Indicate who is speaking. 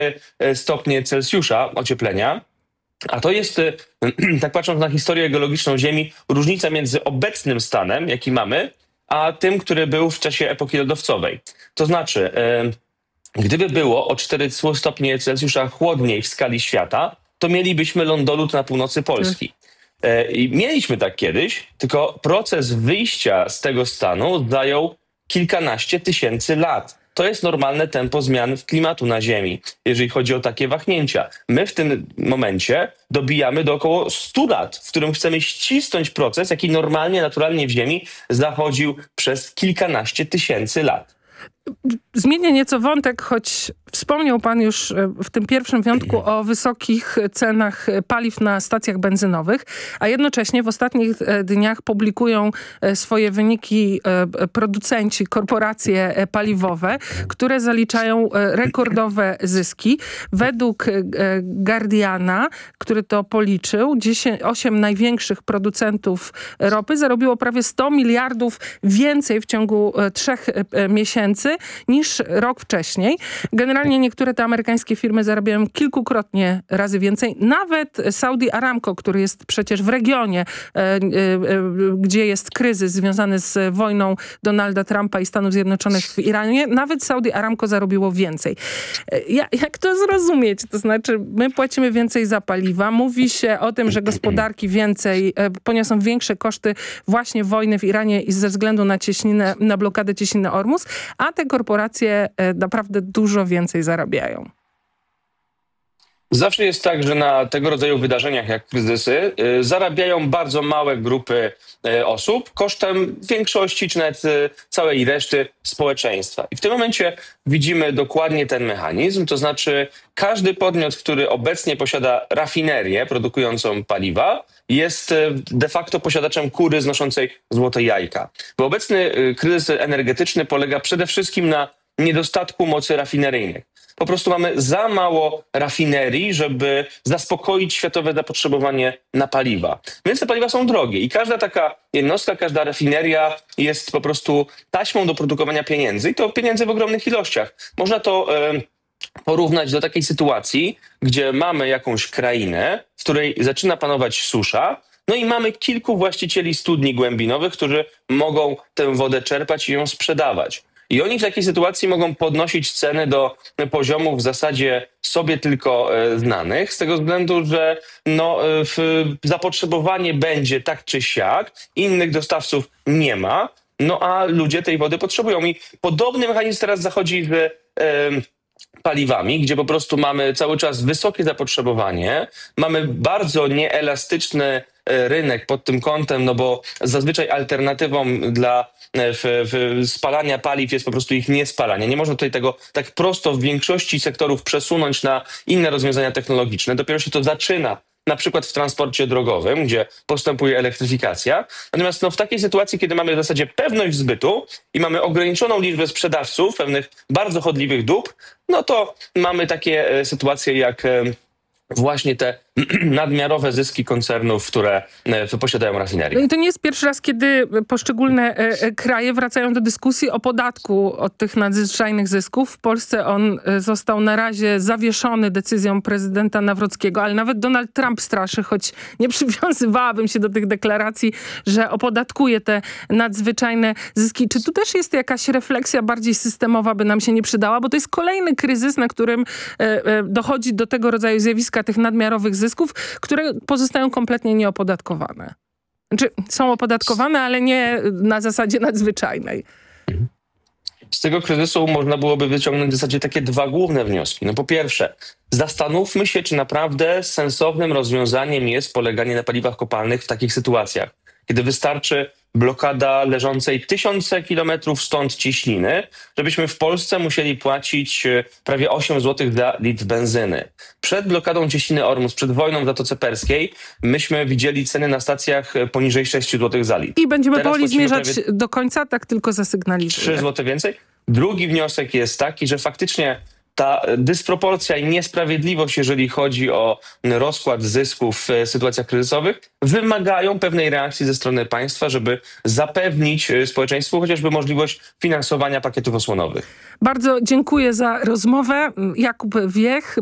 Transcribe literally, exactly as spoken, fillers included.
Speaker 1: stopnie Celsjusza ocieplenia. A to jest, tak patrząc na historię geologiczną Ziemi, różnica między obecnym stanem, jaki mamy, a tym, który był w czasie epoki lodowcowej. To znaczy, gdyby było o cztery stopnie Celsjusza chłodniej w skali świata, to mielibyśmy lądolód na północy Polski. I mieliśmy tak kiedyś, tylko proces wyjścia z tego stanu zajął kilkanaście tysięcy lat. To jest normalne tempo zmian klimatu na Ziemi, jeżeli chodzi o takie wahnięcia. My w tym momencie dobijamy do około stu lat, w którym chcemy ścisnąć proces, jaki normalnie, naturalnie w Ziemi zachodził przez kilkanaście tysięcy lat.
Speaker 2: Zmienię nieco wątek, choć wspomniał pan już w tym pierwszym wątku o wysokich cenach paliw na stacjach benzynowych, a jednocześnie w ostatnich dniach publikują swoje wyniki producenci, korporacje paliwowe, które zaliczają rekordowe zyski. Według Guardiana, który to policzył, osiem największych producentów ropy zarobiło prawie sto miliardów więcej w ciągu trzech miesięcy niż rok wcześniej. Generalnie niektóre te amerykańskie firmy zarabiają kilkukrotnie razy więcej. Nawet Saudi Aramco, który jest przecież w regionie, e, e, gdzie jest kryzys związany z wojną Donalda Trumpa i Stanów Zjednoczonych w Iranie, nawet Saudi Aramco zarobiło więcej. Ja, jak to zrozumieć? To znaczy, my płacimy więcej za paliwa. Mówi się o tym, że gospodarki więcej e, poniosą większe koszty właśnie wojny w Iranie i ze względu na cieśninę, na blokadę cieśniny Ormus, a te korporacje naprawdę dużo więcej zarabiają.
Speaker 1: Zawsze jest tak, że na tego rodzaju wydarzeniach jak kryzysy y, zarabiają bardzo małe grupy y, osób kosztem większości czy nawet y, całej reszty społeczeństwa. I w tym momencie widzimy dokładnie ten mechanizm, to znaczy każdy podmiot, który obecnie posiada rafinerię produkującą paliwa, jest y, de facto posiadaczem kury znoszącej złote jajka. Bo obecny y, kryzys energetyczny polega przede wszystkim na niedostatku mocy rafineryjnych. Po prostu mamy za mało rafinerii, żeby zaspokoić światowe zapotrzebowanie na paliwa. Więc te paliwa są drogie i każda taka jednostka, każda rafineria jest po prostu taśmą do produkowania pieniędzy i to pieniędzy w ogromnych ilościach. Można to e, porównać do takiej sytuacji, gdzie mamy jakąś krainę, w której zaczyna panować susza, no i mamy kilku właścicieli studni głębinowych, którzy mogą tę wodę czerpać i ją sprzedawać. I oni w takiej sytuacji mogą podnosić ceny do poziomów w zasadzie sobie tylko e, znanych, z tego względu, że no, e, w, zapotrzebowanie będzie tak czy siak, innych dostawców nie ma, no a ludzie tej wody potrzebują. I podobny mechanizm teraz zachodzi w e, paliwami, gdzie po prostu mamy cały czas wysokie zapotrzebowanie, mamy bardzo nieelastyczny rynek pod tym kątem, no bo zazwyczaj alternatywą dla w, w spalania paliw jest po prostu ich niespalanie. Nie można tutaj tego tak prosto w większości sektorów przesunąć na inne rozwiązania technologiczne. Dopiero się to zaczyna, na przykład w transporcie drogowym, gdzie postępuje elektryfikacja. Natomiast no, w takiej sytuacji, kiedy mamy w zasadzie pewność zbytu i mamy ograniczoną liczbę sprzedawców pewnych bardzo chodliwych dóbr, no to mamy takie e, sytuacje jak e, właśnie te nadmiarowe zyski koncernów, które e, posiadają rafinerię.
Speaker 2: No i to nie jest pierwszy raz, kiedy poszczególne e, kraje wracają do dyskusji o podatku od tych nadzwyczajnych zysków. W Polsce on został na razie zawieszony decyzją prezydenta Nawrockiego, ale nawet Donald Trump straszy, choć nie przywiązywałabym się do tych deklaracji, że opodatkuje te nadzwyczajne zyski. Czy tu też jest jakaś refleksja bardziej systemowa, by nam się nie przydała? Bo to jest kolejny kryzys, na którym e, e, dochodzi do tego rodzaju zjawiska tych nadmiarowych zysków, które pozostają kompletnie nieopodatkowane. Znaczy, są opodatkowane, ale nie na zasadzie nadzwyczajnej.
Speaker 1: Z tego kryzysu można byłoby wyciągnąć w zasadzie takie dwa główne wnioski. No po pierwsze, zastanówmy się, czy naprawdę sensownym rozwiązaniem jest poleganie na paliwach kopalnych w takich sytuacjach, kiedy wystarczy blokada leżącej tysiące kilometrów stąd cieśniny, żebyśmy w Polsce musieli płacić prawie osiem złotych za litr benzyny. Przed blokadą cieśniny Ormus, przed wojną w Zatoce Perskiej, myśmy widzieli ceny na stacjach poniżej sześć złotych za litr.
Speaker 2: I będziemy Teraz powoli zmierzać do końca, tak tylko zasygnalizuję.
Speaker 1: trzy złote więcej. Drugi wniosek jest taki, że faktycznie ta dysproporcja i niesprawiedliwość, jeżeli chodzi o rozkład zysków w sytuacjach kryzysowych, wymagają pewnej reakcji ze strony państwa, żeby zapewnić społeczeństwu chociażby możliwość finansowania pakietów osłonowych.
Speaker 2: Bardzo dziękuję za rozmowę. Jakub Wiech,